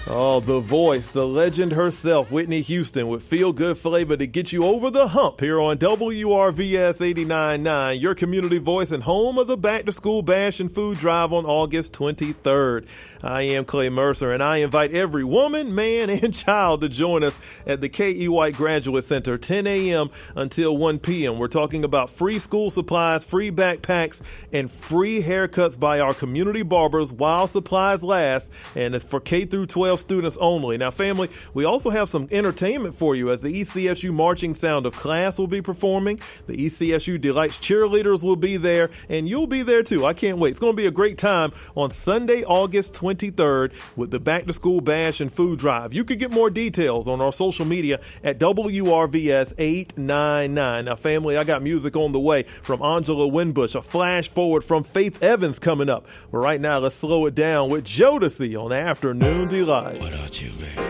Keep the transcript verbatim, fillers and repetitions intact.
Oh, the voice, the legend herself, Whitney Houston, with feel-good flavor to get you over the hump here on W R V S eighty-nine point nine, your community voice and home of the Back-to-School Bash and Food Drive on August twenty-third. I am Clay Mercer, and I invite every woman, man, and child to join us at the K E. White Graduate Center, ten a.m. until one p.m. We're talking about free school supplies, free backpacks, and free haircuts by our community barbers while supplies last, and it's for K through twelve students only. Now, family, we also have some entertainment for you as the E C S U Marching Sound of Class will be performing. The E C S U Delights cheerleaders will be there, and you'll be there too. I can't wait. It's going to be a great time on Sunday, August twenty-third with the Back to School Bash and Food Drive. You can get more details on our social media at W R V S eight nine nine. Now, family, I got music on the way from Angela Winbush, a flash forward from Faith Evans coming up. But right now, let's slow it down with Jodeci on Afternoon Delight. What about you, baby?